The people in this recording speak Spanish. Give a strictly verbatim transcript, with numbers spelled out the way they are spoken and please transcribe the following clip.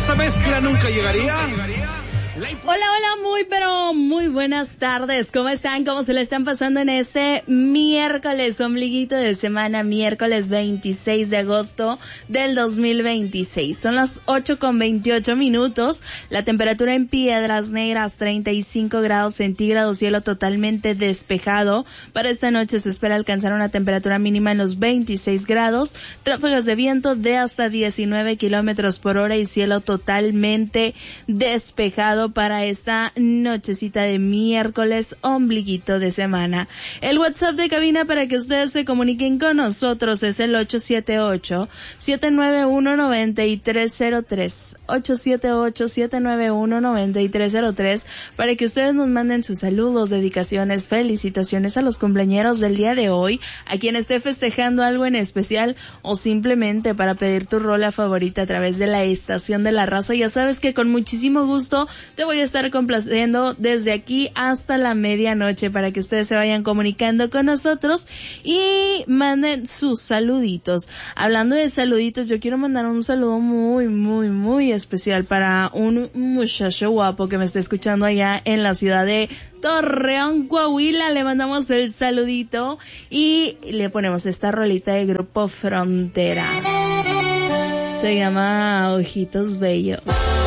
esa mezcla nunca llegaría. Hola, hola, muy pero muy buenas tardes. ¿Cómo están? ¿Cómo se le están pasando en este miércoles, ombliguito de semana, miércoles veintiséis de agosto del dos mil veintiséis? Son las ocho con veintiocho minutos. La temperatura en Piedras Negras, treinta y cinco grados centígrados, cielo totalmente despejado. Para esta noche se espera alcanzar una temperatura mínima en los veintiséis grados, ráfagas de viento de hasta diecinueve kilómetros por hora y cielo totalmente despejado para esta nochecita de miércoles, ombliguito de semana. El WhatsApp de cabina para que ustedes se comuniquen con nosotros es el ocho siete ocho, siete nueve uno, nueve tres cero tres, ocho siete ocho, siete nueve uno, nueve tres cero tres, para que ustedes nos manden sus saludos, dedicaciones, felicitaciones a los cumpleañeros del día de hoy, a quien esté festejando algo en especial o simplemente para pedir tu rola favorita a través de la estación de la raza. Ya sabes que con muchísimo gusto te voy a estar complaciendo desde aquí hasta la medianoche para que ustedes se vayan comunicando con nosotros y manden sus saluditos. Hablando de saluditos, yo quiero mandar un saludo muy, muy, muy especial para un muchacho guapo que me está escuchando allá en la ciudad de Torreón, Coahuila. Le mandamos el saludito y le ponemos esta rolita de Grupo Frontera. Se llama Ojitos Bellos.